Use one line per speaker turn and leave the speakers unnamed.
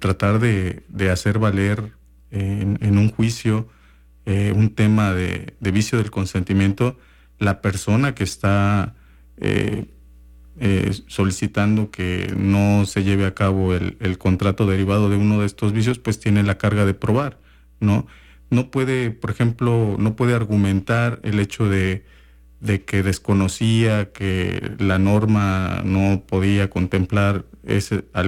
tratar de hacer valer en un juicio un tema de vicio del consentimiento, la persona que está solicitando que no se lleve a cabo el contrato derivado de uno de estos vicios, pues tiene la carga de probar, ¿no? No puede, por ejemplo, no puede argumentar el hecho de que desconocía que la norma no podía contemplar ese